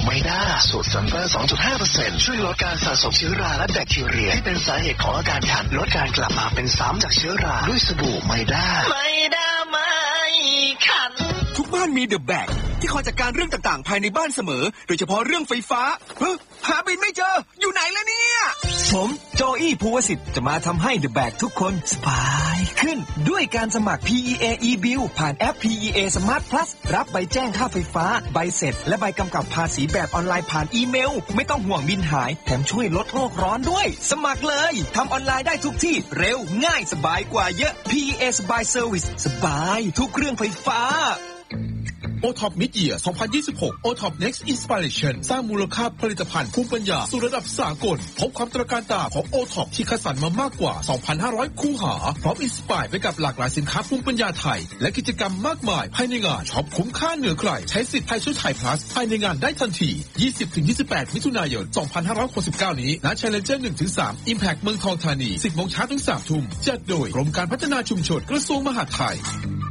ไมด้าสูตรซันเฟอร์ 2.5% ช่วยลดการสะสมเชื้อราและแบคทีเรียที่เป็นสาเหตุของอาการคันลดการกลับมาเป็นซ้ำจากเชื้อราด้วยสบู่ไมด้าไม่คันทุกบ้านมีเดอะแบกที่คอยจัดการเรื่องต่างๆภายในบ้านเสมอโดยเฉพาะเรื่องไฟฟ้าหาบินไม่เจออยู่ไหนแล้วเนี่ยผมโจอี้ภูวสิทธิ์จะมาทำให้เดอะแบกทุกคนสบายขึ้นด้วยการสมัคร PEA eBill ผ่านแอป PEA Smart Plus รับใบแจ้งค่าไฟฟ้าใบเสร็จและใบกำกับภาษีแบบออนไลน์ผ่านอีเมลไม่ต้องห่วงบินหายแถมช่วยลดโลกร้อนด้วยสมัครเลยทำออนไลน์ได้ทุกที่เร็วง่ายสบายกว่าเยอะ PEA สบายเซอร์วิสสบายทุกเรื่องไฟฟ้า OTOP Mid-Year 2026 OTOP Next Inspiration สร้างมูลค่าผลิตภัณฑ์ภูมิปัญญาสู่ระดับสากลพบความตระการตาของ OTOP ที่คัดสรรมามากกว่า 2,500 คู่หาพร้อมอินสไปร์ไปกับหลากหลายสินค้าภูมิปัญญาไทยและกิจกรรมมากมายภายในงานช็อปคุ้มค่าเหนือใครใช้สิทธิ์ไทยช่วยไทย Plus ภายในงานได้ทันที 20-28 มิถุนายน 2569 นี้ณ Challenger 1-3 Impact เมืองทองธานี 10 โมงเช้าถึง 3 ทุ่มจัดโดยกรมการพัฒนาชุมชนกระทรวงมหาดไทย